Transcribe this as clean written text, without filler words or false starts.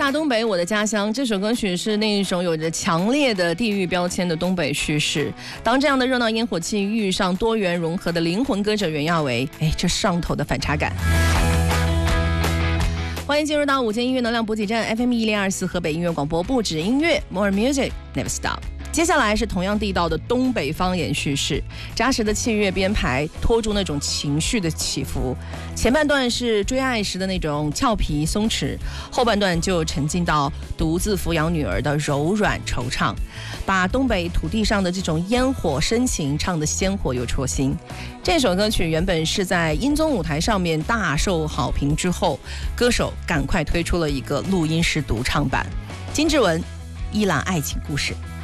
大东北，我的家乡。这首歌曲是那一种有着强烈的地域标签的东北叙事。当这样的热闹烟火气遇上多元融合的灵魂歌者袁娅维，这上头的反差感。欢迎进入到午间音乐能量补给站 FM 1024河北音乐广播，不止音乐 More Music Never Stop。接下来是同样地道的东北方言叙事，扎实的器乐编排拖住那种情绪的起伏。前半段是追爱时的那种俏皮松弛，后半段就沉浸到独自抚养女儿的柔软惆怅，把东北土地上的这种烟火深情唱得鲜活又戳心。这首歌曲原本是在音综舞台上面大受好评之后，歌手赶快推出了一个录音室独唱版。金志文，依兰爱情故事。